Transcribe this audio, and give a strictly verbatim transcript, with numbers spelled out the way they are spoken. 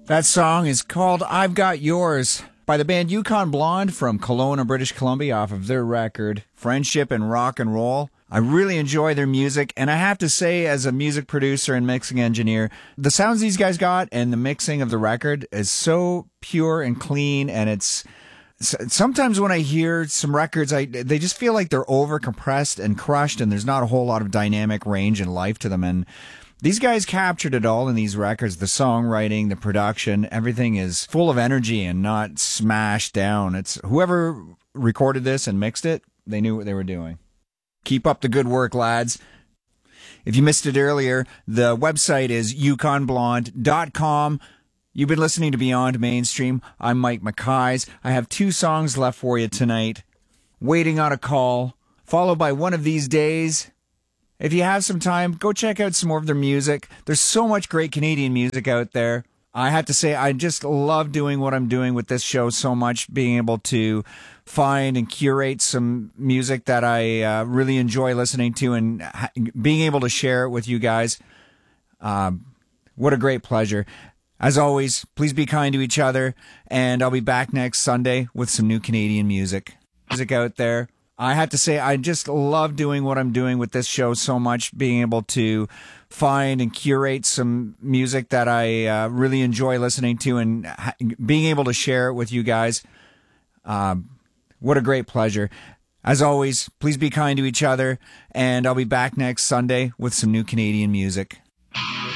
That song is called I've Got Yours by the band Yukon Blonde from Kelowna, British Columbia, off of their record Friendship and Rock and Roll. I really enjoy their music, and I have to say, as a music producer and mixing engineer, the sounds these guys got and the mixing of the record is so pure and clean, and it's sometimes when I hear some records, I they just feel like they're over compressed and crushed, and there's not a whole lot of dynamic range and life to them. And these guys captured it all in these records. The songwriting, the production, everything is full of energy and not smashed down. It's whoever recorded this and mixed it, they knew what they were doing. Keep up the good work, lads. If you missed it earlier, the website is yukon blonde dot com. You've been listening to Beyond Mainstream. I'm Mike McKays. I have two songs left for you tonight. Waiting on a Call, followed by One of These Days. If you have some time, go check out some more of their music. There's so much great Canadian music out there. I have to say, I just love doing what I'm doing with this show so much, being able to find and curate some music that I uh, really enjoy listening to and ha- being able to share it with you guys. Um, what a great pleasure. As always, please be kind to each other, and I'll be back next Sunday with some new Canadian music. Music out there. I have to say, I just love doing what I'm doing with this show so much, being able to find and curate some music that I uh, really enjoy listening to and ha- being able to share it with you guys. Um, what a great pleasure. As always, please be kind to each other, and I'll be back next Sunday with some new Canadian music.